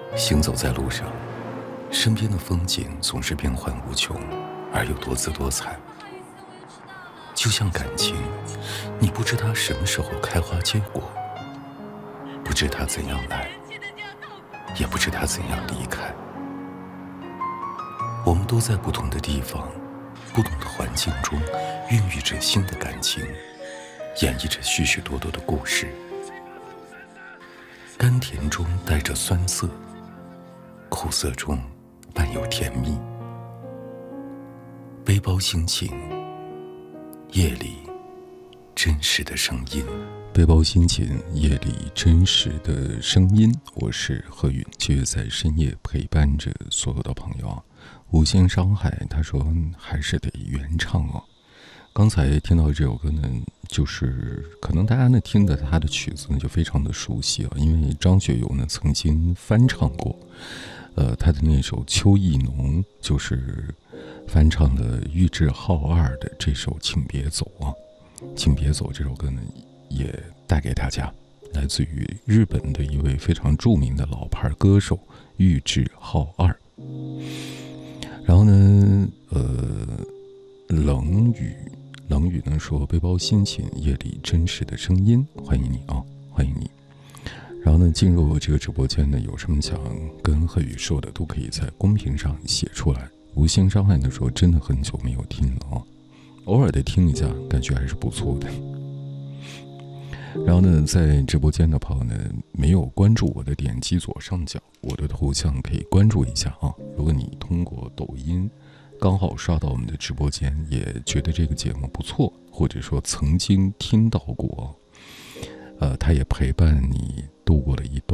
行走在路上，身边的风景总是变幻无穷，而又多姿多彩。就像感情，你不知它什么时候开花结果，不知它怎样来，也不知它怎样离开。我们都在不同的地方，不同的环境中，孕育着新的感情，演绎着许许多多的故事。甘甜中带着酸涩，苦涩中伴有甜蜜。背包心情，夜里真实的声音。背包心情，夜里真实的声音。我是何允，继续在深夜陪伴着所有的朋友啊。无限伤害，他说还是得原唱哦。刚才听到这首歌呢，就是可能大家呢听的他的曲子呢就非常的熟悉啊，因为张学友呢曾经翻唱过，他的那首《秋意浓》就是翻唱了玉置浩二的这首《请别走》啊，《请别走》这首歌呢也带给大家，来自于日本的一位非常著名的老牌歌手玉置浩二。然后呢，冷雨呢说背包心情，夜里真实的声音，欢迎你啊，欢迎你。然后呢，进入这个直播间呢，有什么想跟何雨说的，都可以在公屏上写出来。无心伤害的说，真的很久没有听了啊，偶尔的听一下，感觉还是不错的。然后呢，在直播间的朋友呢，没有关注我的，点击左上角我的头像可以关注一下啊。如果你通过抖音刚好刷到我们的直播间，也觉得这个节目不错，或者说曾经听到过，它也陪伴你度过了一